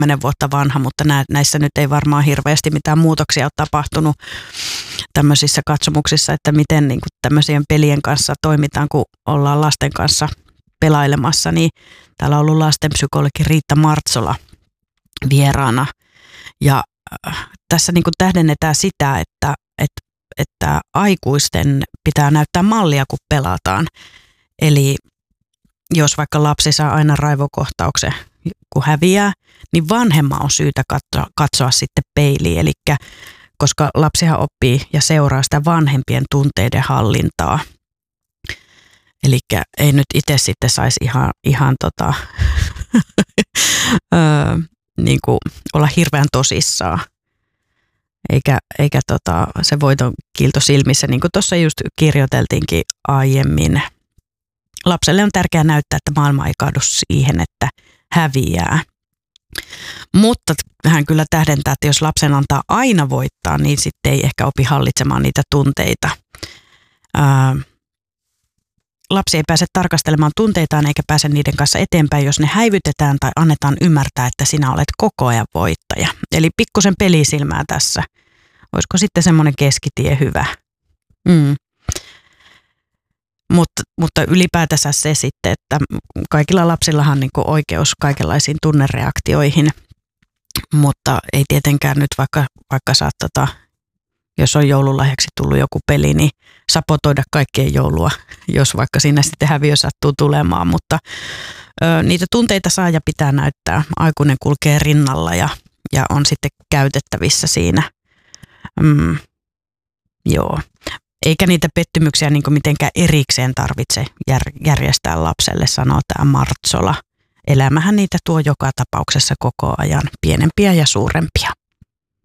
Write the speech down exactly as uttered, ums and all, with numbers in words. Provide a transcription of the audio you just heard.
kymmenen vuotta vanha, mutta nä, näissä nyt ei varmaan hirveästi mitään muutoksia ole tapahtunut tämmöisissä katsomuksissa, että miten niin kuin tämmöisien pelien kanssa toimitaan, kun ollaan lasten kanssa pelailemassa, niin täällä on ollut lastenpsykologi Riitta Martsola vieraana. Ja äh, tässä niin kuin tähdennetään sitä, että, että, että aikuisten pitää näyttää mallia, kun pelataan. Eli jos vaikka lapsi saa aina raivokohtauksen, kun häviää, niin vanhemman on syytä katsoa, katsoa sitten peiliin. Eli koska lapsihan oppii ja seuraa sitä vanhempien tunteiden hallintaa. Eli ei nyt itse sitten saisi ihan, ihan tota, öö, niin kuin olla hirveän tosissaan. Eikä, eikä tota, se voiton kiilto silmissä, niin kuin tuossa just kirjoiteltiinkin aiemmin. Lapselle on tärkeää näyttää, että maailma ei kaadu siihen, että häviää. Mutta hän kyllä tähdentää, että jos lapsen antaa aina voittaa, niin sitten ei ehkä opi hallitsemaan niitä tunteita. Ää, lapsi ei pääse tarkastelemaan tunteitaan eikä pääse niiden kanssa eteenpäin, jos ne häivytetään tai annetaan ymmärtää, että sinä olet koko ajan voittaja. Eli pikkusen pelisilmää tässä. Olisiko sitten semmoinen keskitie hyvä? Mm. Mutta, mutta ylipäätänsä se sitten, että kaikilla lapsillahan on niin kuin oikeus kaikenlaisiin tunnereaktioihin, mutta ei tietenkään nyt vaikka, vaikka saat, tota, jos on joululahjaksi tullut joku peli, niin sapotoida kaikkien joulua, jos vaikka siinä sitten häviö sattuu tulemaan, mutta ö, niitä tunteita saa ja pitää näyttää. Aikuinen kulkee rinnalla ja, ja on sitten käytettävissä siinä. Mm, joo. Eikä niitä pettymyksiä niin kuin mitenkään erikseen tarvitse jär- järjestää lapselle, sanoo tämä Martsola. Elämähän niitä tuo joka tapauksessa koko ajan, pienempiä ja suurempia.